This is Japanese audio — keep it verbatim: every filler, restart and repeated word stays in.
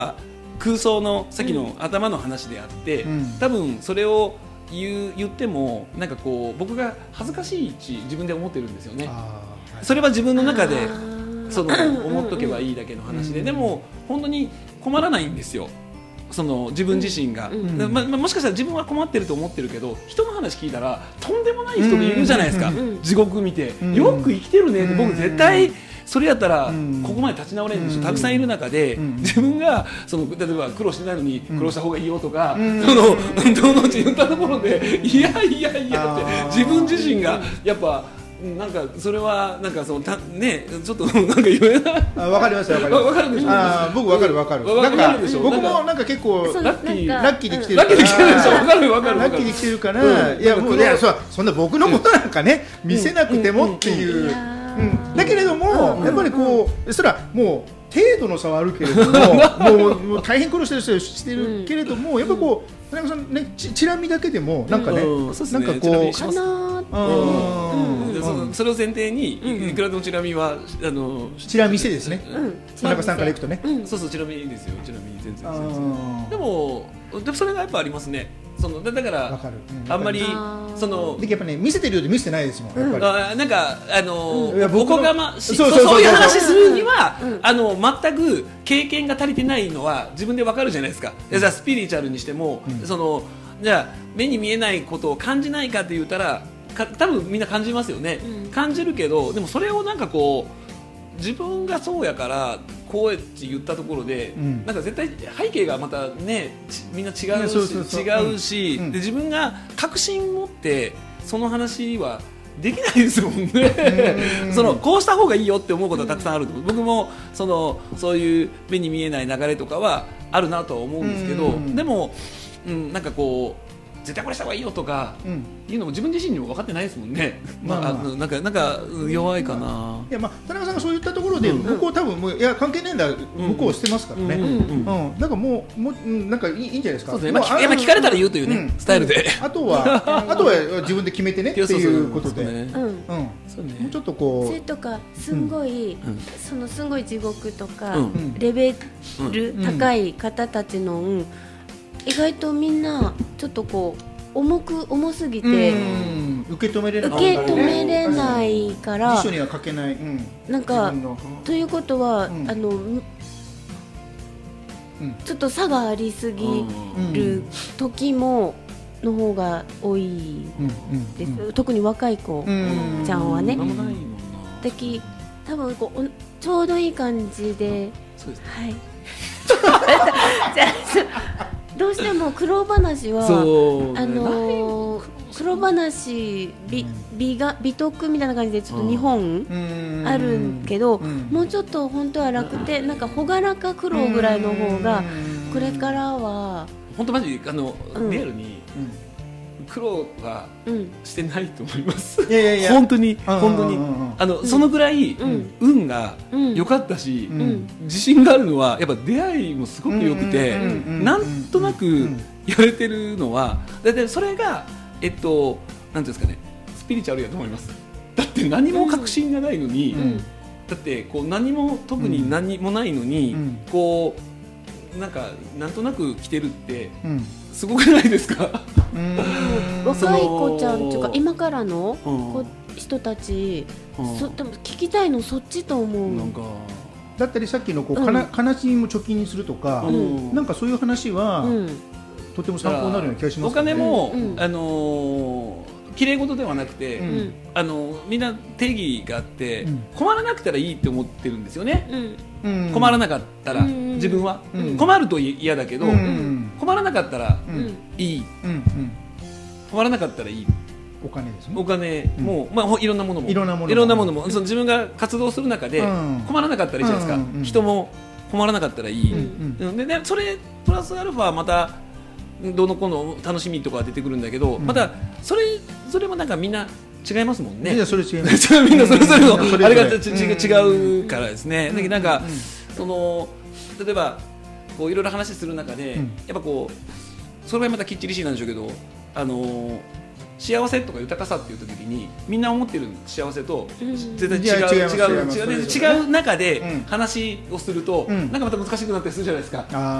空想のさっきの頭の話であって、うん、多分それを言う、言ってもなんかこう僕が恥ずかしいし自分で思ってるんですよね。はい、それは自分の中でその思っとけばいいだけの話で、うん、でも本当に困らないんですよ、その自分自身が、うんまま、もしかしたら自分は困ってると思ってるけど人の話聞いたらとんでもない人がいるじゃないですか、うん、地獄見て、うん、よく生きてるねって、僕絶対それやったらここまで立ち直れるんですよ。たくさんいる中で自分がその例えば苦労してないのに苦労した方がいいよとか、そのどのうち言ったところでいやいやいやって自分自身がやっぱなんかそれはなんかそのたねちょっとなんか言えない。 わかりますわかります。わかるでしょ。あ僕わかるわかる。なんか僕もなんか結構ラッキーラッキーで来てるから。ラッキーで来てるでしょ。わかるわかる。ラッキーで来てるから、いやもういやそうそんな僕のことなんかね見せなくてもっていう。だけれどもやっぱりこうそれはもう程度の差はあるけれどももうもう大変苦労してる人してるけれどもやっぱこう。田中さんね、ちら見だけでもなんかね、うん、なんかこうかなーそれを前提にいくらでもチラ見はあのチラ見せですね。田中さんからいくとね、 そうそうチラ見ですよ。チラ見全然全然。でもでもそれがやっぱありますね。そのだからあんまりそのやっぱね見せてるようで見せてないですもん。やっぱりなんかあのおこがましそういう話するにはあの全く経験が足りてないのは自分でわかるじゃないですか。じゃあスピリチュアルにしてもそのじゃあ目に見えないことを感じないかって言ったらか多分みんな感じますよね。感じるけどでもそれをなんかこう自分がそうやからこうやって言ったところで、うん、なんか絶対背景がまたねみんな違うし、そうそうそう違うし、うん、で自分が確信持ってその話はできないですもんね。そのこうした方がいいよって思うことはたくさんあると思う。僕もそのそういう目に見えない流れとかはあるなとは思うんですけど、でも、うん、なんかこう絶対これした方がいいよとか、うん、いうのも自分自身にも分かってないですもんね。まあ、まあ、なんかなんか弱いかな。まあ、 いやまあ田中さんがそう言ったところで、うん、向こう多分もういや関係ないんだ、向こうしてますからね。うん、うんうん、なんかもうもうなんかいいいいんじゃないですか。 そうですね。まあ、やっぱ聞かれたら言うというね、うん、スタイルで。 あとはあとは自分で決めてねっていうことで、うん、うん、そうね。もうちょっとこうそれとかすんごい、うん、そのすごい地獄とか、うん、レベル高い方たちの、うん、意外とみんなちょっとこう重く重すぎて受け止めれない、 受け止めれないから辞書には書けない、うん、 なんかということは、うん、あの、うん、ちょっと差がありすぎる時もの方が多いです、うんうん、特に若い子ちゃんはね。だき多分こうちょうどいい感じで、そうですね、はい。じゃあどうしても苦労話はあのー、苦労話美美が美徳みたいな感じでちょっと日本あるけど、もうちょっと本当は楽てなんか朗らか苦労ぐらいの方がこれからは本当マジあの、うん、リアルに、うん、苦労はしてないと思います。いやいやいや本当に本当にあの、うん、そのぐらい、うん、運が良かったし、うん、自信があるのはやっぱ出会いもすごく良くて、なんとなくやれてるのはだってそれがえっとなんていうんですかねスピリチュアルやと思います。だって何も確信がないのに、うん、だってこう何も特に何もないのに、うん、こうなんかなんとなく来てるって、うんすごくないですか。 うん若い子ちゃんというか今からの子人たち、うん、そでも聞きたいのそっちと思う。なんかだったりさっきのこう、うん、悲しみも貯金にするとか、うん、なんかそういう話は、うん、とても参考になるような気がします、ね、 お金も、うん、あのー綺麗事ではなくて、うん、あのみんな定義があって、うん、困らなくたらいいって思ってるんですよね、うん、困らなかったら、うん、自分は、うん、困ると嫌だけど、うん、困らなかったらいい、うんうん、困らなかったらいいお金ですね。 お金も、うんまあ、いろんなものもいろんなものもいろんなものもその自分が活動する中で困らなかったらいいじゃないですか、うんうん、人も困らなかったらいい、うんうん、で、ね、それプラスアルファまたどの子の楽しみとか出てくるんだけど、うん、またそれそれもなんかみんな違いますもんね。 いやそれ違います。 みんなそれぞれのあれが違うからですね。だけどなんか、うん、その例えばこういろいろ話する中で、うん、やっぱこうそれはまたきっちりしいなんでしょうけど、あの幸せとか豊かさっていう時にみんな思ってる幸せと絶対違う違う違う違う違う中で話をするとなんかまた難しくなったりするじゃないですか。